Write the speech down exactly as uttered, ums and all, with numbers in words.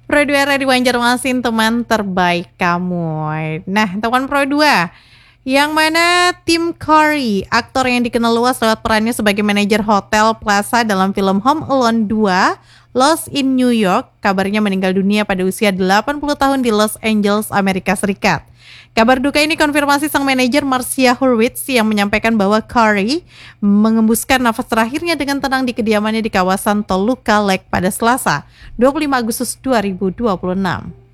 Pro dua Radio Banjarmasin, teman terbaik kamu. Nah, teman Pro dua, yang mana Tim Curry, aktor yang dikenal luas lewat perannya sebagai manajer hotel Plaza dalam film Home Alone dua, Lost in New York, kabarnya meninggal dunia pada usia delapan puluh tahun di Los Angeles, Amerika Serikat. Kabar duka ini konfirmasi sang manajer Marcia Hurwitz yang menyampaikan bahwa Curry mengembuskan nafas terakhirnya dengan tenang di kediamannya di kawasan Toluca Lake pada Selasa, dua puluh lima Agustus dua ribu dua puluh enam.